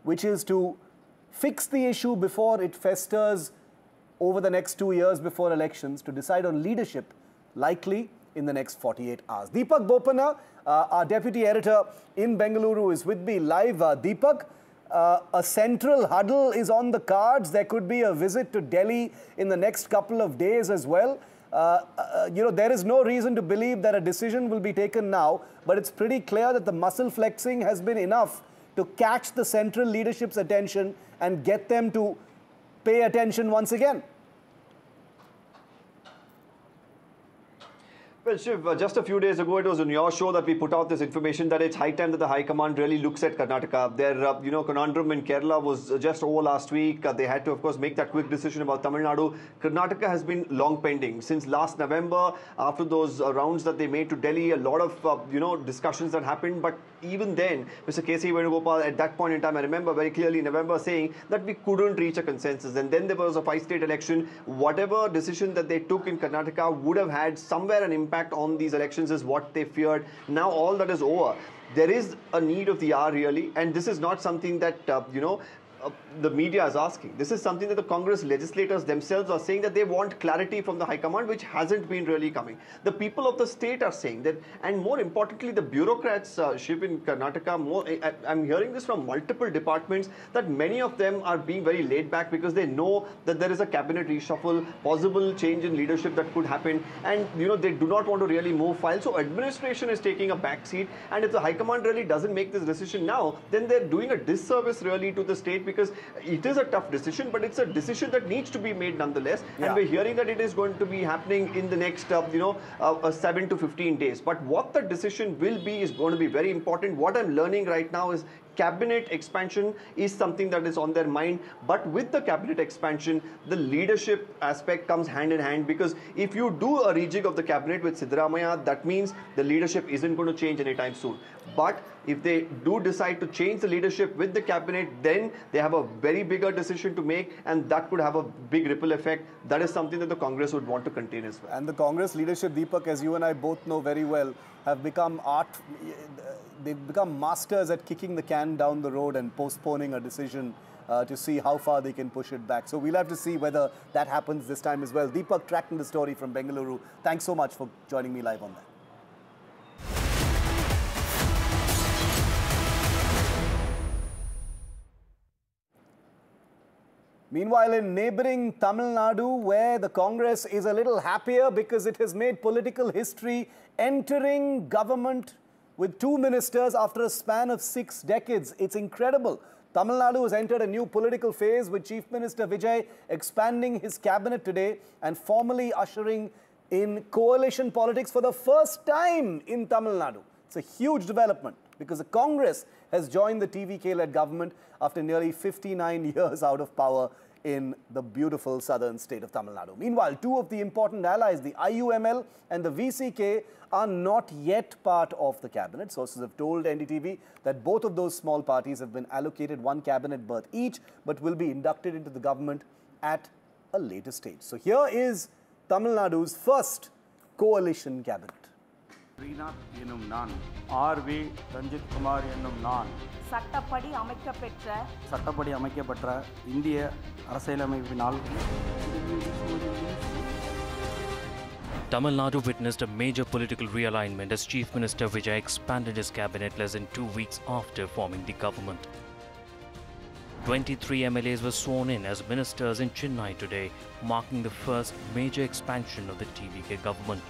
which is to fix the issue before it festers over the next 2 years before elections, to decide on leadership, likely in the next 48 hours. Deepak Bopanna, our deputy editor in Bengaluru, is with me live. Deepak, a central huddle is on the cards. There could be a visit to Delhi in the next couple of days as well. There is no reason to believe that a decision will be taken now, but it's pretty clear that the muscle flexing has been enough to catch the central leadership's attention and get them to pay attention once again. Well, Shiv, just a few days ago, it was on your show that we put out this information that it's high time that the High Command really looks at Karnataka. Their, conundrum in Kerala was just over last week. They had to, of course, make that quick decision about Tamil Nadu. Karnataka has been long pending. Since last November, after those rounds that they made to Delhi, a lot of, discussions that happened. But even then, Mr. K.C. Venugopal, at that point in time, I remember very clearly in November saying that we couldn't reach a consensus. And then there was a 5-state election. Whatever decision that they took in Karnataka would have had somewhere an impact on these elections is what they feared. Now all that is over. There is a need of the hour really, and this is not something that the media is asking. This is something that the Congress legislators themselves are saying, that they want clarity from the High Command, which hasn't been really coming. The people of the state are saying that, and more importantly, the bureaucrats, Shiv, in Karnataka, I'm hearing this from multiple departments, that many of them are being very laid back because they know that there is a cabinet reshuffle, possible change in leadership that could happen, and they do not want to really move files. So administration is taking a back seat, and if the High Command really doesn't make this decision now, then they're doing a disservice really to the state, because it is a tough decision, but it's a decision that needs to be made nonetheless. Yeah. And we're hearing that it is going to be happening in the next, 7 to 15 days. But what the decision will be is going to be very important. What I'm learning right now is cabinet expansion is something that is on their mind, but with the cabinet expansion, the leadership aspect comes hand in hand, because if you do a rejig of the cabinet with Siddaramaiah, that means the leadership isn't going to change anytime soon. But if they do decide to change the leadership with the cabinet, then they have a very bigger decision to make, and that could have a big ripple effect. That is something that the Congress would want to contain as well. And the Congress leadership, Deepak, as you and I both know very well, have become they've become masters at kicking the can down the road and postponing a decision to see how far they can push it back. So we'll have to see whether that happens this time as well. Deepak tracking the story from Bengaluru. Thanks so much for joining me live on that. Meanwhile, in neighbouring Tamil Nadu, where the Congress is a little happier because it has made political history, entering government with 2 ministers after a span of 6 decades. It's incredible. Tamil Nadu has entered a new political phase with Chief Minister Vijay expanding his cabinet today and formally ushering in coalition politics for the first time in Tamil Nadu. It's a huge development because the Congress has joined the TVK-led government after nearly 59 years out of power in the beautiful southern state of Tamil Nadu. Meanwhile, 2 of the important allies, the IUML and the VCK, are not yet part of the cabinet. Sources have told NDTV that both of those small parties have been allocated 1 cabinet berth each, but will be inducted into the government at a later stage. So here is Tamil Nadu's first coalition cabinet. Srinath என்னும் நான் RV Ranjith Kumar என்னும் நான் சட்டப்படி அமைக்கப்பட்ட இந்திய அரசியலமைப்பினால் Tamil Nadu witnessed a major political realignment as Chief Minister Vijay expanded his cabinet less than 2 weeks after forming the government. 23 MLAs were sworn in as ministers in Chennai today, marking the first major expansion of the TVK government.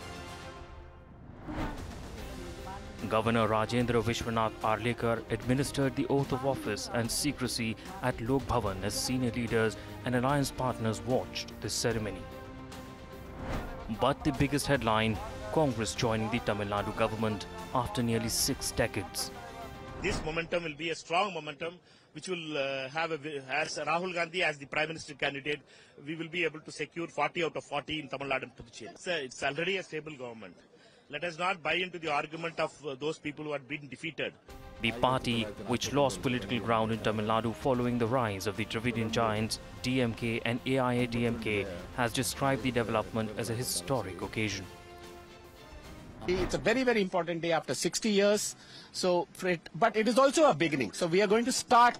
Governor Rajendra Vishwanath Arlekar administered the oath of office and secrecy at Lok Bhavan as senior leaders and alliance partners watched this ceremony. But the biggest headline, Congress joining the Tamil Nadu government after nearly 6 decades. This momentum will be a strong momentum which will as Rahul Gandhi as the Prime Minister candidate, we will be able to secure 40 out of 40 in Tamil Nadu and Puducherry. It's already a stable government. Let us not buy into the argument of those people who had been defeated. The party, which lost political ground in Tamil Nadu following the rise of the Dravidian giants DMK and AIADMK, has described the development as a historic occasion. It's a very, very important day after 60 years. But it is also a beginning. So we are going to start